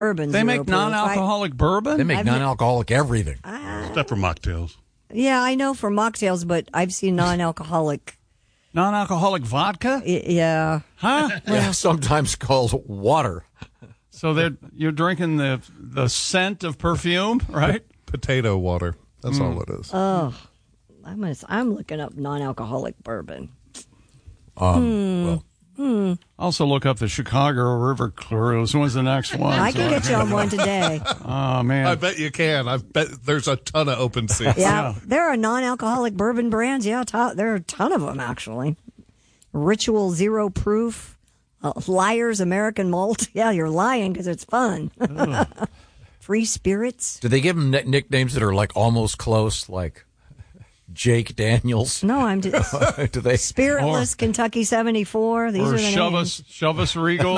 Urban They Zero make Proof. non-alcoholic bourbon? They make non-alcoholic everything. Except for mocktails. Yeah, I know for mocktails, but I've seen non-alcoholic. Non-alcoholic vodka? Yeah. Huh? Yeah, sometimes called water. So you're drinking the scent of perfume, right? Potato water. That's all it is. Oh, I'm looking up non-alcoholic bourbon. Well, Also look up the Chicago River Cruise. When's the next one? I can get you on one today. Oh, man. I bet you can. I bet there's a ton of open seats. Yeah, there are non-alcoholic bourbon brands. Yeah, there are a ton of them, actually. Ritual Zero Proof, Liars American Malt. Yeah, you're lying because it's fun. Free Spirits. do they give them nicknames that are like almost close, like Jake Daniels? No, I'm just Do they? Spiritless Kentucky 74. These or are the names. Shove Us Regal.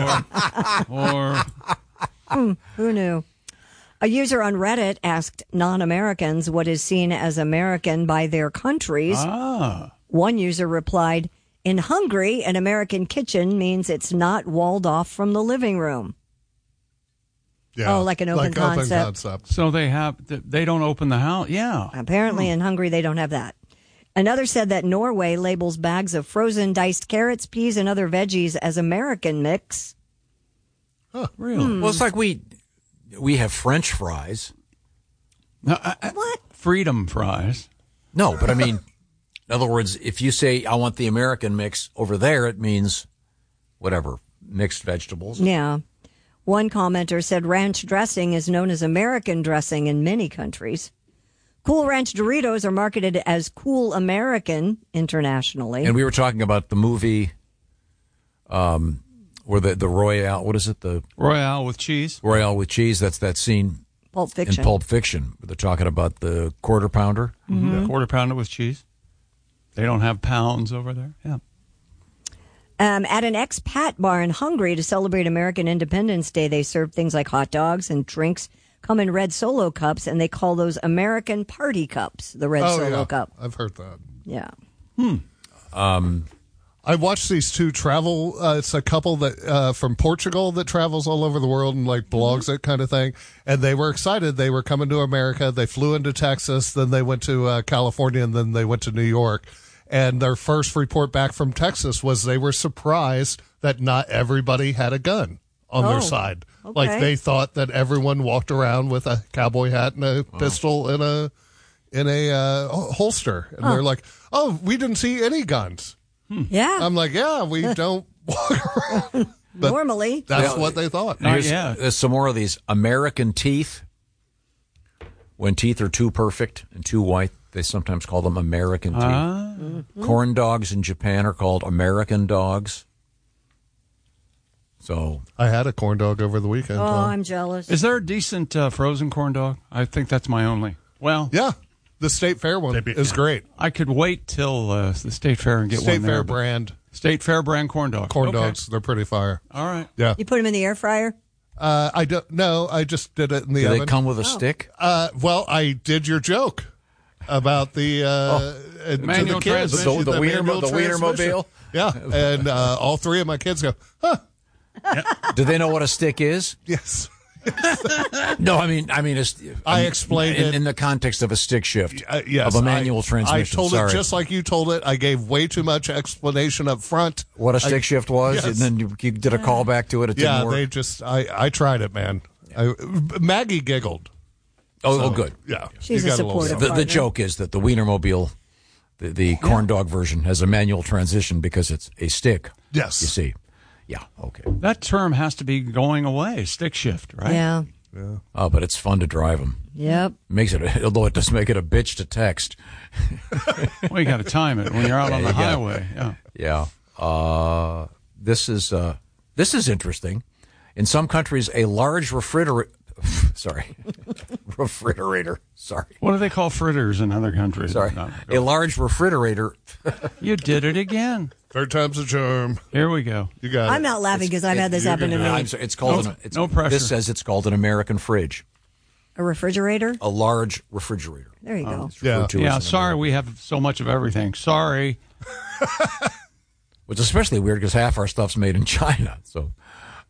or Who knew? A user on Reddit asked non-Americans what is seen as American by their countries. One user replied, in Hungary, an American kitchen means it's not walled off from the living room. Yeah. Oh, like an open concept. So they don't open the house? Yeah. Apparently in Hungary, they don't have that. Another said that Norway labels bags of frozen diced carrots, peas, and other veggies as American mix. Really? Well, it's like we have French fries. What? Freedom fries. No, but I mean, in other words, if you say, I want the American mix over there, it means whatever, mixed vegetables. Yeah. One commenter said ranch dressing is known as American dressing in many countries. Cool Ranch Doritos are marketed as Cool American internationally. And we were talking about the movie where the Royale, what is it? The Royale with cheese. Royale with cheese, that's that scene Pulp Fiction. in Pulp Fiction where they're talking about the quarter pounder. Mm-hmm. Quarter pounder with cheese. They don't have pounds over there. Yeah. At an expat bar in Hungary to celebrate American Independence Day, they serve things like hot dogs and drinks come in red Solo cups, and they call those American Party Cups, the red Solo cup. I've heard that. Yeah. I watched these two travel. It's a couple that from Portugal that travels all over the world and like blogs that kind of thing. And they were excited. They were coming to America. They flew into Texas. Then they went to California, and then they went to New York. And their first report back from Texas was they were surprised that not everybody had a gun on their side. Okay. Like they thought that everyone walked around with a cowboy hat and a pistol in a holster. And they're like, "Oh, we didn't see any guns." Yeah. I'm like, "Yeah, we don't walk around." But Normally. that's what they thought. There's some more of these American teeth. When teeth are too perfect and too white, they sometimes call them American teeth. Corn dogs in Japan are called American dogs. So I had a corn dog over the weekend. Oh, I'm jealous. Is there a decent frozen corn dog? I think that's my only. Well, yeah, the State Fair one is great. I could wait till the State Fair and get State one there. Fair brand. State Fair brand corn dog. Corn dogs, they're pretty fire. All right. Yeah. You put them in the air fryer? I don't know. I just did it in the do oven. they come with a stick? Well, I did your joke about the manual to the kids. transmission. The manual Wienermobile? transmission. Yeah, and all three of my kids go, huh? Do they know what a stick is? Yes. No, I mean, I explained it in the context of a stick shift, yes, of a manual transmission. I told Sorry. it just like you told it. I gave way too much explanation up front. What a stick shift was, yes. and then you did a callback to it. It didn't work. They just, I tried it, man. Maggie giggled. Oh, good. Yeah. She's You a got little supportive something. The joke is that the Wienermobile, the corn dog version, has a manual transmission because it's a stick. Yes. You see. Yeah, okay. That term has to be going away, stick shift, right? Yeah. Oh, but it's fun to drive them. Yep. Although it does make it a bitch to text. Well, you got to time it when you're out on the highway. Yeah. Yeah. This is interesting. In some countries, a large refrigerator. Sorry. What do they call fritters in other countries? Sorry. No, A large refrigerator. you did it again. Third time's a charm. Here we go. You got I'm it. not laughing because I've had this happen to me. I'm sorry, it's called No pressure. This says it's called an American fridge. A refrigerator? A large refrigerator. There you go. It's referred to Yeah, as an sorry American- we have so much of everything. Sorry. Which is especially weird because half our stuff's made in China. So,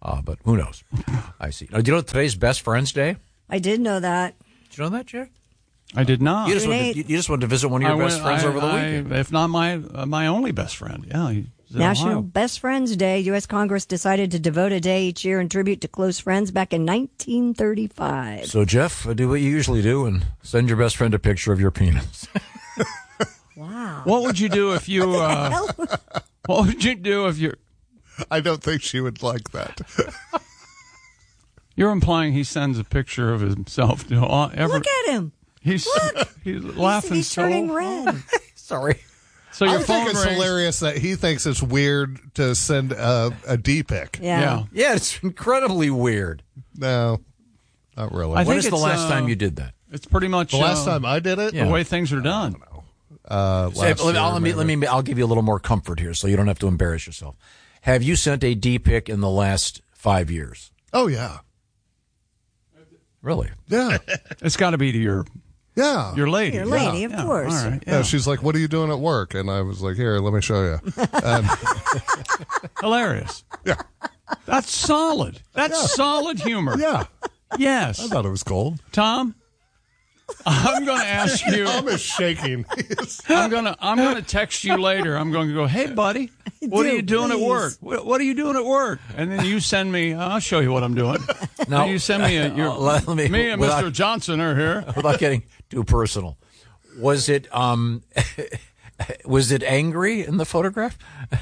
But who knows? I see. Now, do you know today's Best Friends Day? I did know that. Did you know that, Jack? I did not. You just went to visit one of your best friends over the weekend. If not my only best friend. Yeah. He's in National Ohio. Best Friends Day. U.S. Congress decided to devote a day each year in tribute to close friends back in 1935. So, Jeff, do what you usually do and send your best friend a picture of your penis. Wow. What would you do if you? What would you do if you're? I don't think she would like that. You're implying he sends a picture of himself to Look at him. He's laughing. He's turning red. Sorry. So your I phone think it's rings. hilarious that he thinks it's weird to send a D pic. Yeah. Yeah, it's incredibly weird. No, not really. I When think is the it's, last time you did that? It's pretty much the last time I did it, the way things are done. last Say, year, I'll give you a little more comfort here, so you don't have to embarrass yourself. Have you sent a D pic in the last 5 years? Oh yeah, Really? yeah, It's got to be to your yeah. lady. Your lady, of course. All right. Yeah, she's like, "What are you doing at work?" And I was like, "Here, let me show you." Hilarious. Yeah, That's solid. That's solid humor. yeah. Yes. I thought it was gold. Tom, I'm going to ask you. Tom is shaking. I'm gonna text you later. I'm going to go, hey, buddy, what are you doing at work? What are you doing at work? And then you send me. I'll show you what I'm doing. No. And you send me. Me and without- Mr. Johnson are here. Without getting too personal, was it was it angry in the photograph?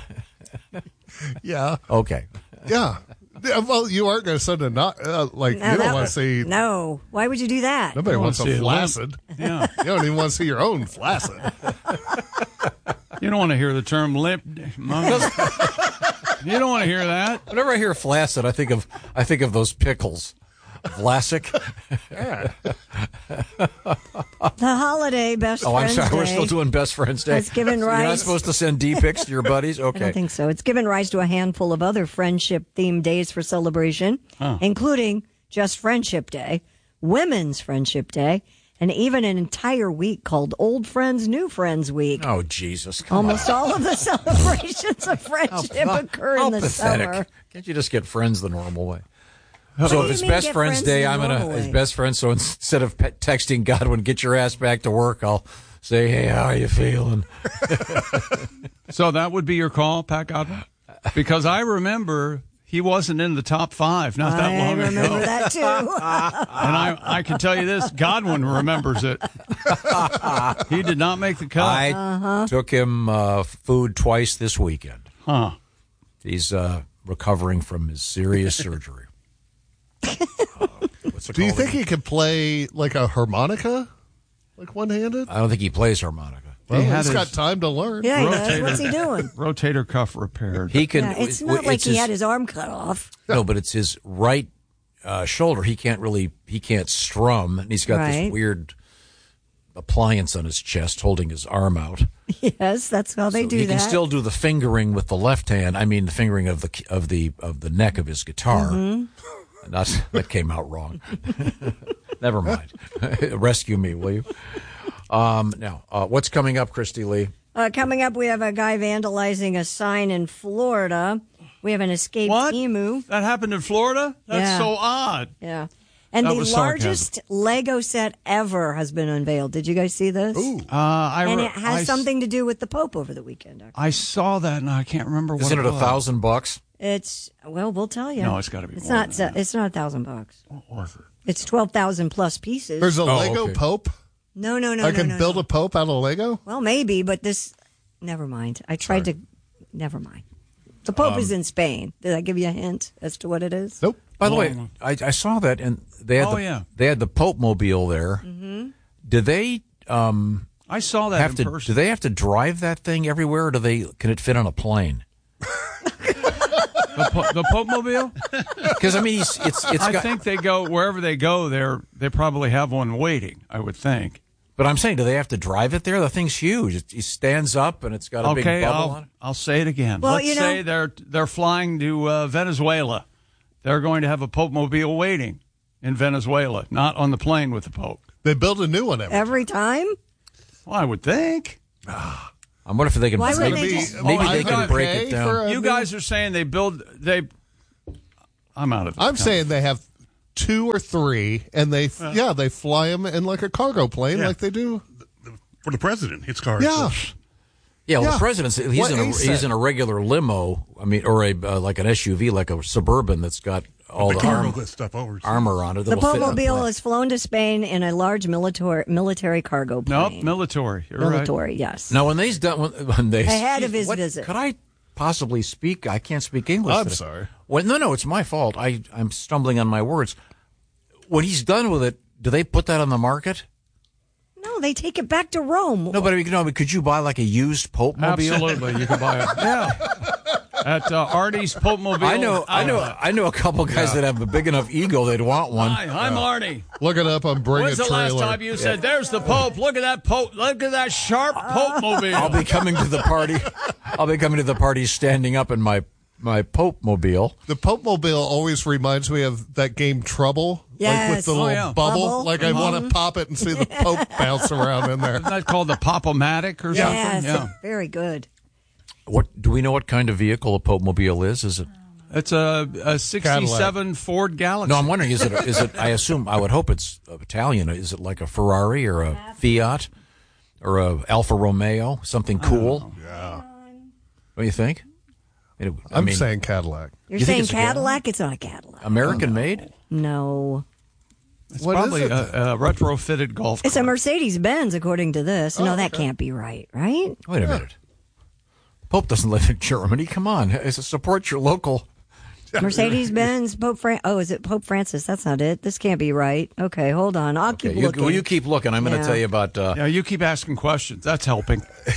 Yeah, Okay. yeah. Yeah, well, you aren't going to send a not like No, you don't that want was- to see. No. Why would you do that? Nobody wanna wants see a it flaccid. Yeah. You don't even want to see your own flaccid. You don't want to hear the term lip. You don't want to hear that. Whenever I hear flaccid, I think of those pickles. Vlasic. The holiday Best Oh, I'm Friends sorry. Day We're still doing Best Friends Day. has given You're not rise- supposed to send D pics to your buddies? I don't Okay. think so. It's given rise to a handful of other friendship-themed days for celebration, including Just Friendship Day, Women's Friendship Day, and even an entire week called Old Friends, New Friends Week. Oh, Jesus. Come Almost all of the celebrations of friendship occur How in the pathetic. summer. Can't you just get friends the normal way? What So do if you it's mean Best get Friends friends Day, the I'm normal going to, way? as best friend, so instead of texting Godwin, get your ass back to work, I'll say, hey, how are you feeling? So that would be your call, Pat Godwin? Because I remember he wasn't in the top 5 not that I long remember ago. that too. And I can tell you this, Godwin remembers it. He did not make the cut. I took him food twice this weekend. Huh. He's recovering from his serious surgery. What's it Do you called think again? he could play like a harmonica, like one-handed? I don't think he plays harmonica. Well, He had he's got his- time to learn. Yeah, he does. Rotator. What's he doing? Rotator cuff repaired. He can. Yeah, it's not like he had his arm cut off. No, but it's his right shoulder. He can't strum, and he's got Right. this weird appliance on his chest holding his arm out. Yes, that's how they So do he that. can still do the fingering with the left hand. I mean, the fingering of the neck of his guitar. Mm-hmm. That came out wrong. Never mind. Rescue me, will you? Now, what's coming up, Christy Lee? Coming up, we have a guy vandalizing a sign in Florida. We have an escaped What? emu. That happened in Florida? That's Yeah. so odd. Yeah. And That the was largest Lego set ever has been unveiled. Did you guys see this? Ooh. And it has something to do with the Pope over the weekend. Actually. I saw that, and I can't remember what Isn't it was. $1,000? It's we'll tell you. No, it's gotta be It's more not. than that. It's not $1,000. What was it? It's 12,000 plus pieces. There's a Oh, Lego okay. Pope. No. I can build a Pope out of Lego. Well, maybe, but this. Never mind. I tried to. Never mind. The Pope is in Spain. Did I give you a hint as to what it is? Nope. By the way, I saw that, and they had they had the Pope Mobile there. Mm-hmm. Did they I saw that have in to? person. Do they have to drive that thing everywhere, or can it fit on a plane? The Pope Mobile? Because I mean, it's I got. think they go wherever they go. They probably have one waiting. I would think. But I'm saying, do they have to drive it there? The thing's huge. It stands up, and it's got a big bubble on it. I'll say it again. Well, Let's you know- say they're flying to Venezuela. They're going to have a Pope Mobile waiting in Venezuela, not on the plane with the Pope. They build a new one Every time? Well, I would think. I wonder if they can. Why would maybe they maybe just- they can break it $500K down. for a You new- guys are saying they build. I'm out of it. I'm saying they have 2 or 3, and they fly them in like a cargo plane, like they do for the president. His cars. Yeah. Yeah, well, the president's he's in a regular limo. I mean, or a like an SUV, like a Suburban that's got all the armor on it. The Popemobile has flown to Spain in a large military cargo plane. Nope, military. You're military, right. Yes. Now, when they ahead of his visit. Could I possibly speak? I can't speak English. I'm sorry. Well, no, it's my fault. I'm stumbling on my words. When he's done with it, do they put that on the market? No, they take it back to Rome. No, but could you buy like a used Pope Mobile? Absolutely, you can buy it. Yeah, at Artie's Pope Mobile. I know a couple guys that have a big enough ego they'd want one. Hi, I'm Artie. Look it up on Bring When's a Trailer. When's the last time you said, "There's the Pope"? Look at that Pope. Look at that sharp Pope Mobile. I'll be coming to the party. Standing up in my Pope Mobile. The Pope Mobile always reminds me of that game Trouble. Yes. Like with the little bubble. Like I want to pop it and see the Pope bounce around in there. Isn't that called the Pop-O-Matic or something? Yes, yeah. Very good. What do we know? What kind of vehicle a Pope Mobile is? Is it? It's a 67 Cadillac. Ford Galaxy. No, I'm wondering, is it? I would hope it's Italian. Is it like a Ferrari or a Fiat or a Alfa Romeo? Something cool? Yeah. What do you think? I'm saying Cadillac. You're saying Cadillac? It's not a Cadillac. American made? No. It's probably a retrofitted golf cart. It's a Mercedes-Benz, according to this. No, that can't be right? Wait a minute. Pope doesn't live in Germany. Come on. Support your local. Mercedes-Benz, is it Pope Francis? That's not it. This can't be right. Okay, hold on. I'll keep looking. You keep looking. I'm going to tell you about... you keep asking questions. That's helping.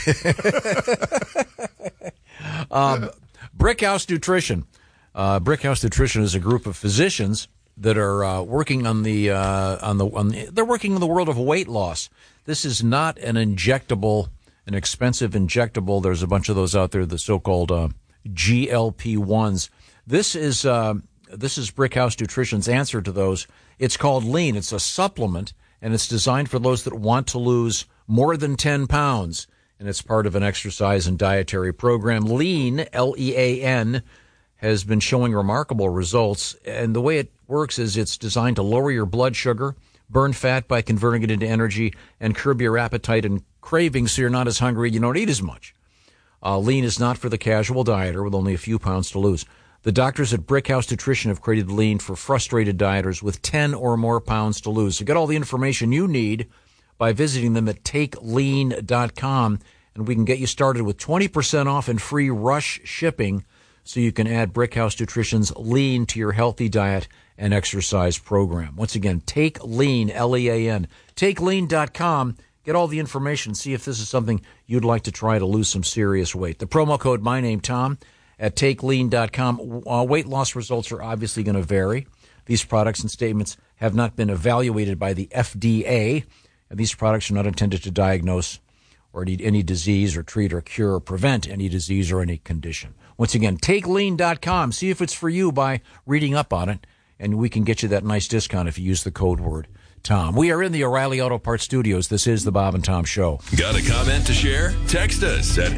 Brickhouse Nutrition. Brickhouse Nutrition is a group of physicians that are working on they're working in the world of weight loss. This is not an expensive injectable. There's a bunch of those out there, the so-called GLP-1s. This is Brickhouse Nutrition's answer to those. It's called Lean. It's a supplement, and it's designed for those that want to lose more than 10 pounds. And it's part of an exercise and dietary program. Lean, Lean, has been showing remarkable results. And the way it works is it's designed to lower your blood sugar, burn fat by converting it into energy, and curb your appetite and cravings so you're not as hungry, you don't eat as much. Lean is not for the casual dieter with only a few pounds to lose. The doctors at Brickhouse Nutrition have created Lean for frustrated dieters with 10 or more pounds to lose. So get all the information you need by visiting them at takelean.com, and we can get you started with 20% off and free rush shipping so you can add Brickhouse Nutrition's Lean to your healthy diet and exercise program. Once again, TakeLean, Lean. TakeLean.com. Get all the information. See if this is something you'd like to try to lose some serious weight. The promo code, my name, Tom, at TakeLean.com. Weight loss results are obviously going to vary. These products and statements have not been evaluated by the FDA, and these products are not intended to diagnose or any disease or treat or cure or prevent any disease or any condition. Once again, TakeLean.com. See if it's for you by reading up on it, and we can get you that nice discount if you use the code word Tom. We are in the O'Reilly Auto Parts studios. This is the Bob and Tom Show. Got a comment to share? Text us at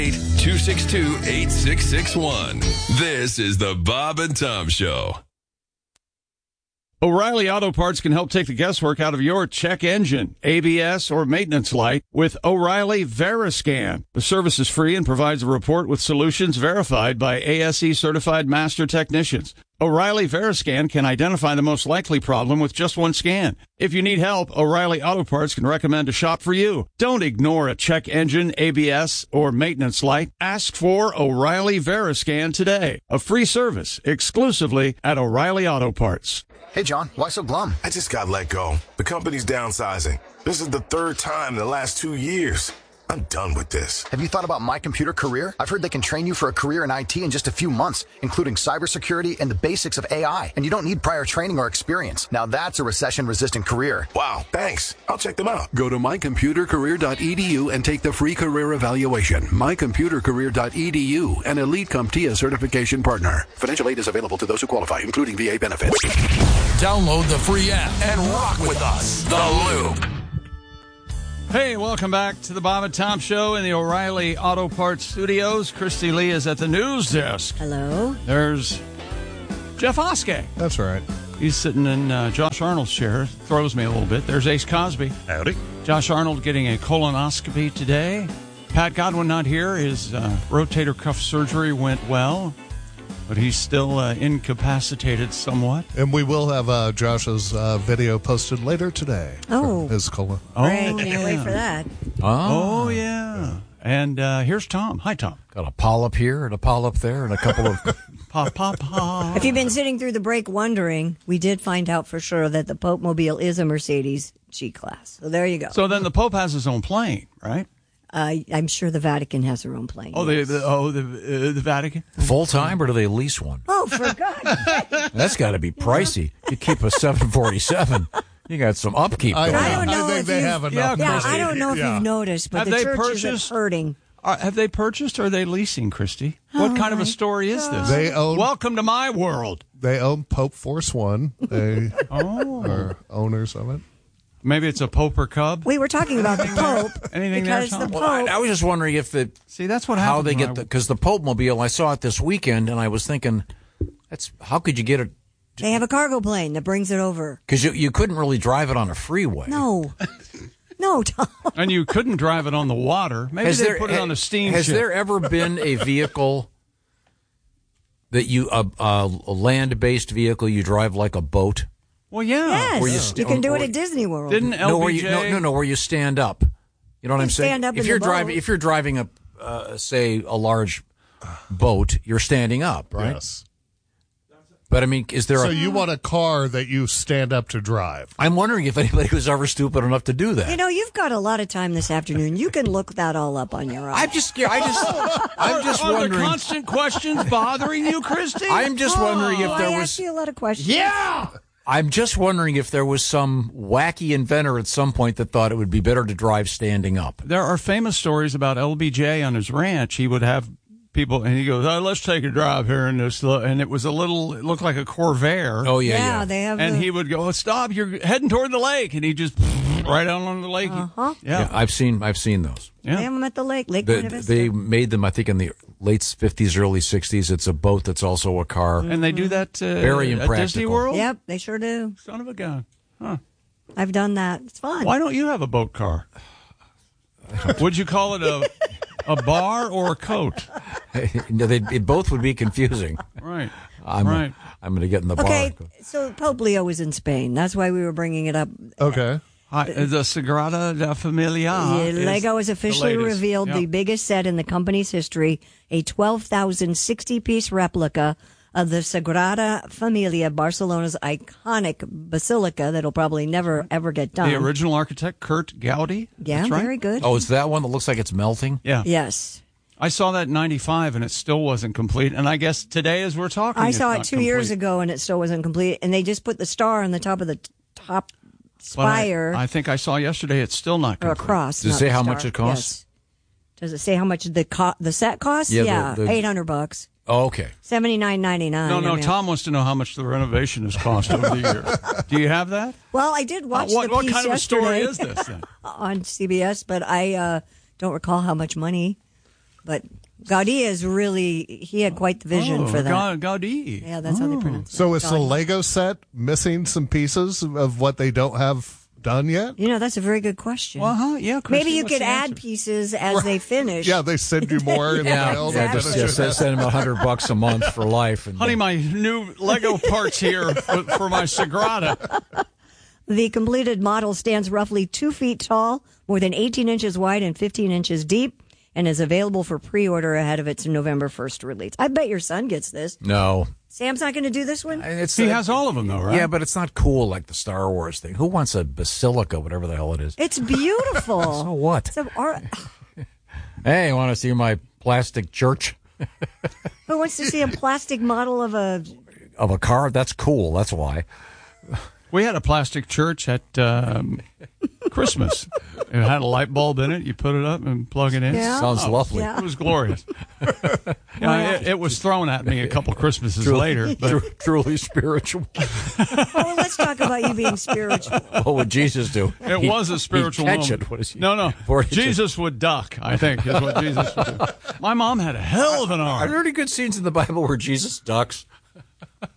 888-262-8661. This is the Bob and Tom Show. O'Reilly Auto Parts can help take the guesswork out of your check engine, ABS, or maintenance light with O'Reilly Veriscan. The service is free and provides a report with solutions verified by ASE certified master technicians. O'Reilly Veriscan can identify the most likely problem with just one scan. If you need help, O'Reilly Auto Parts can recommend a shop for you. Don't ignore a check engine, ABS, or maintenance light. Ask for O'Reilly Veriscan today. A free service exclusively at O'Reilly Auto Parts. Hey, John, why so glum? I just got let go. The company's downsizing. This is the third time in the last 2 years. I'm done with this. Have you thought about My Computer Career? I've heard they can train you for a career in IT in just a few months, including cybersecurity and the basics of AI. And you don't need prior training or experience. Now that's a recession-resistant career. Wow, thanks. I'll check them out. Go to mycomputercareer.edu and take the free career evaluation. Mycomputercareer.edu, an Elite CompTIA certification partner. Financial aid is available to those who qualify, including VA benefits. Download the free app and rock with us. The Loop. Hey, welcome back to the Bob and Tom Show in the O'Reilly Auto Parts studios. Christy Lee is at the news desk. Hello. There's Jeff Oskey. That's right. He's sitting in Josh Arnold's chair. Throws me a little bit. There's Ace Cosby. Howdy. Josh Arnold getting a colonoscopy today. Pat Godwin not here. His rotator cuff surgery went well, but he's still incapacitated somewhat. And we will have Josh's video posted later today. Oh. His colon. Great. Can't wait for that. Oh, yeah. And here's Tom. Hi, Tom. Got a polyp here and a polyp there and a couple of... Pa. If you've been sitting through the break wondering, we did find out for sure that the Pope Mobile is a Mercedes G-Class. So there you go. So then the Pope has his own plane, right? I'm sure the Vatican has their own plane. Oh, yes. the Vatican? Full-time, or do they lease one? Oh, for God's sake. That's got to be pricey. You keep a 747. You got some upkeep going I on. don't know I think if they you've- have enough. Yeah, Christy. I don't know if Yeah. you've noticed, but Have the they church purchased- is hurting. Have they purchased or are they leasing, Christy? What kind of a story is this? They own. Welcome to my world. They own Pope Force One. They are owners of it. Maybe it's a Pope or Cub. We were talking about the Pope Anything there, because the Tom? Pope. Well, I was just wondering if the See, that's what how happens. they when get I- the because the Pope Mobile. I saw it this weekend, and I was thinking, that's how could you get it? They have a cargo plane that brings it over. Because you couldn't really drive it on a freeway. No. No, Tom. And you couldn't drive it on the water. Maybe they put it on a steamship. Has there ever been a vehicle that you a land-based vehicle you drive like a boat? Well, yeah. Yes. Where you You, st- can do or- it at Disney World. Didn't No, where LBJ? where you stand up. You know what You I'm saying? stand up if in you're the driving, boat. if you're driving a say a large boat, you're standing up, right? Yes. But I mean, is there? So a, you want a car that you stand up to drive? I'm wondering if anybody was ever stupid enough to do that. You know, you've got a lot of time this afternoon. You can look that all up on your own. I'm just Are wondering. the constant questions bothering you, Christy? I'm just wondering if I there asked was. you a lot of questions. Yeah. I'm just wondering if there was some wacky inventor at some point that thought it would be better to drive standing up. There are famous stories about LBJ on his ranch. He would have people, and he goes, let's take a drive here in this. And it looked like a Corvair. Oh yeah, Yeah, yeah. they have. And the, he would go, stop, you're heading toward the lake. And he just right out on the lake. Uh-huh. Yeah, I've seen those. they have them at the lake. Lake Buena Vista. They made them, I think, in the late 50s, early 60s. It's a boat that's also a car. And they do that Very at impractical. Disney World? Yep, they sure do. Son of a gun. Huh. I've done that. It's fun. Why don't you have a boat car? Would you call it a bar or a coat? No, it both would be confusing. Right. I'm Right. I'm going to get in the Okay, bar. so Pope Leo was in Spain. That's why we were bringing it up. Okay. The Sagrada de Familia. Lego has officially the latest. revealed Yep. the biggest set in the company's history, a 12,060-piece replica of the Sagrada Familia, Barcelona's iconic basilica that'll probably never, ever get done. The original architect, Kurt Gaudi. Yeah, That's right. very good. Oh, it's that one that looks like it's melting? Yeah. Yes. I saw that in 95 and it still wasn't complete. And I guess today as we're talking, I it's saw it not 2 years complete. ago and it still wasn't complete. And they just put the star on the top of the top But spire I think I saw yesterday it's still not or a complete. cross. Does it not say the how star. much it costs? Yes. Does it say how much the set costs? Yeah, the- $800. Oh, okay. $79.99. No, Tom wants to know how much the renovation has cost over the years. Do you have that? Well, I did watch what the piece kind of a story yesterday is this then? on CBS, but I don't recall how much money. But Gaudi is he had quite the vision for that. Gaudi. Yeah, that's how they pronounce it. So is the Gaudi. Lego set missing some pieces of what they don't have done yet? You know, that's a very good question. Yeah, Christy, Maybe you what's could the add answer? pieces as they finish. Yeah, they send you more in the mail. Yeah, than just send them $100 a month for life. And Honey, my new Lego parts here for my Sagrada. The completed model stands roughly 2 feet tall, more than 18 inches wide and 15 inches deep, and is available for pre-order ahead of its November 1st release. I bet your son gets this. No. Sam's not going to do this one? He has all of them, though, right? Yeah, but it's not cool like the Star Wars thing. Who wants a basilica, whatever the hell it is? It's beautiful. So what? It's a art. Hey, you want to see my plastic church Who wants to see a plastic model of a... of a car? That's cool. That's why. We had a plastic church at Christmas. It had a light bulb in it. You put it up and plug it in. Yeah. Sounds lovely. Yeah. It was glorious. It was thrown at me a couple Christmases later. But Truly spiritual. Oh, let's talk about you being spiritual. What would Jesus do? it was a spiritual he'd catch moment. it. What is he? No. Or he Jesus would duck, I think, is what Jesus would do. My mom had a hell of an Are arm. there any good scenes in the Bible where Jesus ducks?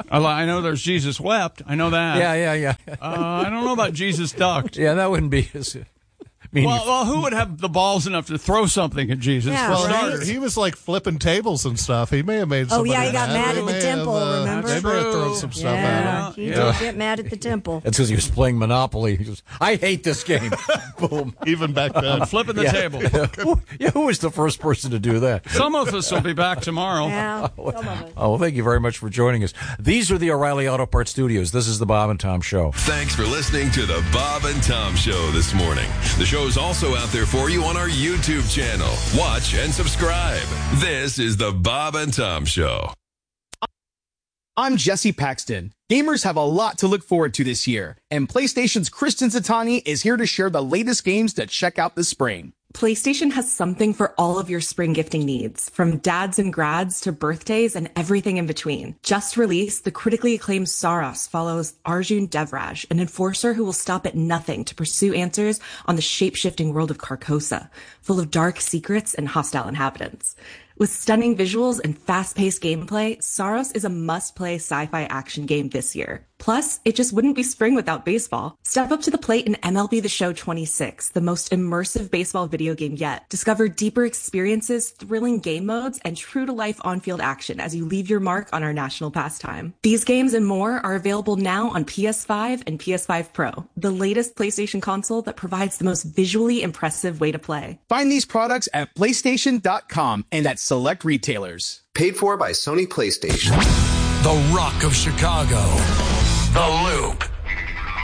I know there's Jesus wept. I know that. Yeah. I don't know about Jesus ducked. Yeah, that wouldn't be as... Well, who would have the balls enough to throw something at Jesus? Yeah, for right? starters? He was like flipping tables and stuff. He may have made somebody he got mad at the temple, remember? They may have thrown some stuff at him. He did get mad at the temple. That's because he was playing Monopoly. He goes, I hate this game. Boom. Even back then. I'm flipping the table. Who was the first person to do that? Some of us will be back tomorrow. Yeah, some of us. Oh, well, thank you very much for joining us. These are the O'Reilly Auto Parts Studios. This is the Bob and Tom Show. Thanks for listening to the Bob and Tom Show this morning. The show's also out there for you on our YouTube channel. Watch and subscribe. This is the Bob and Tom Show. I'm Jesse Paxton. Gamers have a lot to look forward to this year, and PlayStation's Kristen Zatani is here to share the latest games to check out this spring. PlayStation has something for all of your spring gifting needs, from dads and grads to birthdays and everything in between. Just released, the critically acclaimed Saros follows Arjun Devraj, an enforcer who will stop at nothing to pursue answers on the shape-shifting world of Carcosa, full of dark secrets and hostile inhabitants. With stunning visuals and fast-paced gameplay, Saros is a must-play sci-fi action game this year. Plus, it just wouldn't be spring without baseball. Step up to the plate in MLB The Show 26, the most immersive baseball video game yet. Discover deeper experiences, thrilling game modes, and true-to-life on-field action as you leave your mark on our national pastime. These games and more are available now on PS5 and PS5 Pro, the latest PlayStation console that provides the most visually impressive way to play. Find these products at PlayStation.com and at select retailers. Paid for by Sony PlayStation. The Rock of Chicago. The Loop.